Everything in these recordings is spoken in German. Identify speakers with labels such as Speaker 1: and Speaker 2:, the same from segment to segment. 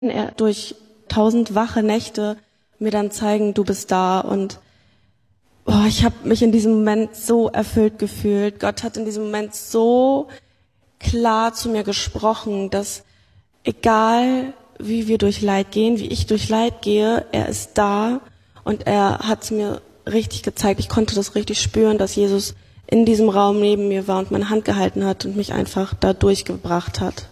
Speaker 1: er durch 1000 wache Nächte mir dann zeigen, du bist da. Und ich habe mich in diesem Moment so erfüllt gefühlt. Gott hat in diesem Moment so klar zu mir gesprochen, dass egal wie wir durch Leid gehen, wie ich durch Leid gehe, er ist da und er hat es mir richtig gezeigt. Ich konnte das richtig spüren, dass Jesus in diesem Raum neben mir war und meine Hand gehalten hat und mich einfach da durchgebracht hat.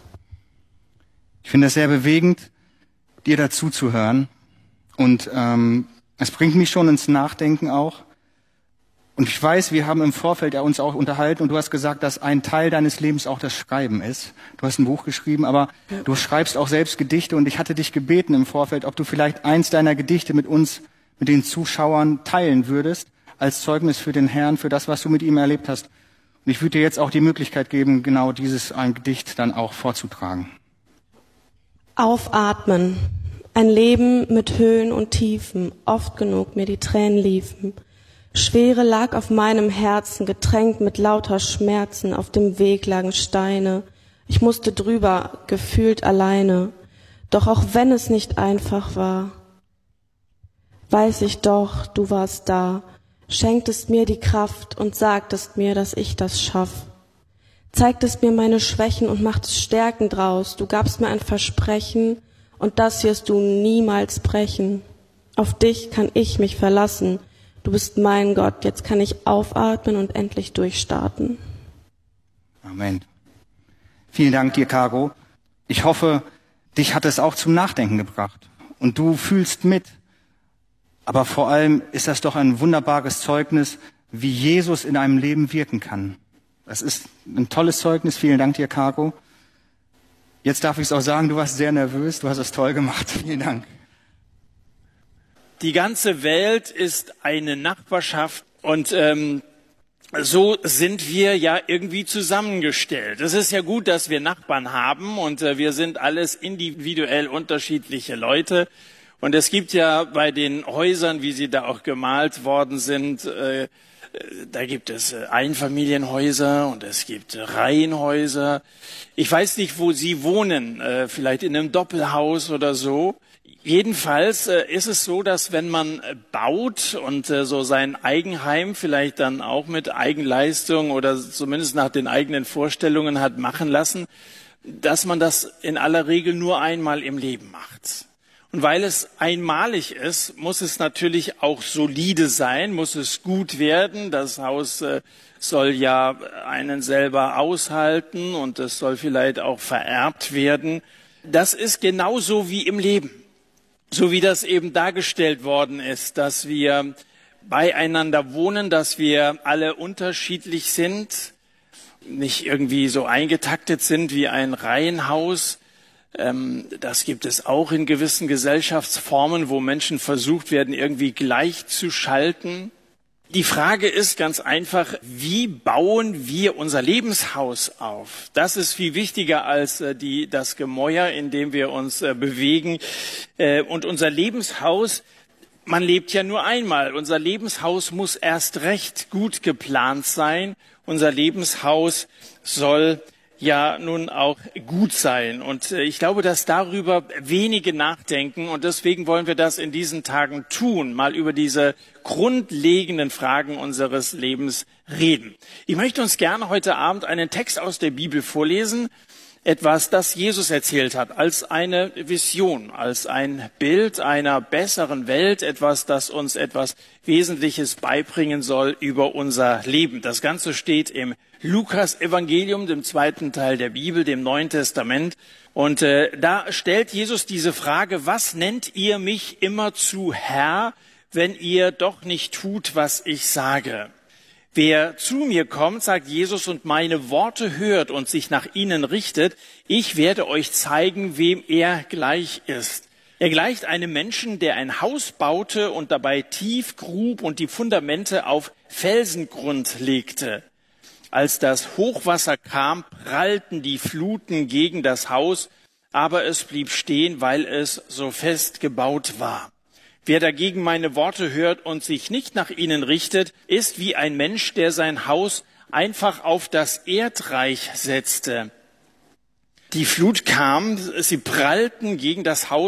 Speaker 2: Ich finde es sehr bewegend, dir dazu zu hören. Und es bringt mich schon ins Nachdenken auch. Und ich weiß, wir haben im Vorfeld ja uns auch unterhalten und du hast gesagt, dass ein Teil deines Lebens auch das Schreiben ist. Du hast ein Buch geschrieben, aber du schreibst auch selbst Gedichte und ich hatte dich gebeten im Vorfeld, ob du vielleicht eins deiner Gedichte mit uns, mit den Zuschauern teilen würdest, als Zeugnis für den Herrn, für das, was du mit ihm erlebt hast. Und ich würde dir jetzt auch die Möglichkeit geben, genau dieses ein Gedicht dann auch vorzutragen.
Speaker 1: Aufatmen. Ein Leben mit Höhen und Tiefen, oft genug mir die Tränen liefen. Schwere lag auf meinem Herzen, getränkt mit lauter Schmerzen, auf dem Weg lagen Steine. Ich musste drüber, gefühlt alleine. Doch auch wenn es nicht einfach war, weiß ich doch, du warst da, schenktest mir die Kraft und sagtest mir, dass ich das schaff. Zeigtest mir meine Schwächen und machtest Stärken draus. Du gabst mir ein Versprechen und das wirst du niemals brechen. Auf dich kann ich mich verlassen. Du bist mein Gott, jetzt kann ich aufatmen und endlich durchstarten.
Speaker 2: Amen. Vielen Dank dir, Caro. Ich hoffe, dich hat es auch zum Nachdenken gebracht. Und du fühlst mit. Aber vor allem ist das doch ein wunderbares Zeugnis, wie Jesus in einem Leben wirken kann. Das ist ein tolles Zeugnis. Vielen Dank dir, Caro. Jetzt darf ich es auch sagen, du warst sehr nervös. Du hast es toll gemacht. Vielen Dank.
Speaker 3: Die ganze Welt ist eine Nachbarschaft und so sind wir ja irgendwie zusammengestellt. Es ist ja gut, dass wir Nachbarn haben und wir sind alles individuell unterschiedliche Leute. Und es gibt ja bei den Häusern, wie sie da auch gemalt worden sind, da gibt es Einfamilienhäuser und es gibt Reihenhäuser. Ich weiß nicht, wo Sie wohnen, vielleicht in einem Doppelhaus oder so. Jedenfalls ist es so, dass wenn man baut und so sein Eigenheim vielleicht dann auch mit Eigenleistung oder zumindest nach den eigenen Vorstellungen hat machen lassen, dass man das in aller Regel nur einmal im Leben macht. Und weil es einmalig ist, muss es natürlich auch solide sein, muss es gut werden. Das Haus soll ja einen selber aushalten und es soll vielleicht auch vererbt werden. Das ist genauso wie im Leben. So wie das eben dargestellt worden ist, dass wir beieinander wohnen, dass wir alle unterschiedlich sind, nicht irgendwie so eingetaktet sind wie ein Reihenhaus. Das gibt es auch in gewissen Gesellschaftsformen, wo Menschen versucht werden, irgendwie gleichzuschalten. Die Frage ist ganz einfach, wie bauen wir unser Lebenshaus auf? Das ist viel wichtiger als das Gemäuer, in dem wir uns bewegen. Und unser Lebenshaus, man lebt ja nur einmal. Unser Lebenshaus muss erst recht gut geplant sein. Unser Lebenshaus soll ja nun auch gut sein. Und ich glaube, dass darüber wenige nachdenken. Und deswegen wollen wir das in diesen Tagen tun, mal über diese grundlegenden Fragen unseres Lebens reden. Ich möchte uns gerne heute Abend einen Text aus der Bibel vorlesen. Etwas, das Jesus erzählt hat, als eine Vision, als ein Bild einer besseren Welt, etwas, das uns etwas Wesentliches beibringen soll über unser Leben. Das Ganze steht im Lukas-Evangelium, dem zweiten Teil der Bibel, dem Neuen Testament. Und da stellt Jesus diese Frage, was nennt ihr mich immerzu Herr, wenn ihr doch nicht tut, was ich sage? Wer zu mir kommt, sagt Jesus, und meine Worte hört und sich nach ihnen richtet, ich werde euch zeigen, wem er gleich ist. Er gleicht einem Menschen, der ein Haus baute und dabei tief grub und die Fundamente auf Felsengrund legte. Als das Hochwasser kam, prallten die Fluten gegen das Haus, aber es blieb stehen, weil es so fest gebaut war. Wer dagegen meine Worte hört und sich nicht nach ihnen richtet, ist wie ein Mensch, der sein Haus einfach auf das Erdreich setzte. Die Flut kam, sie prallten gegen das Haus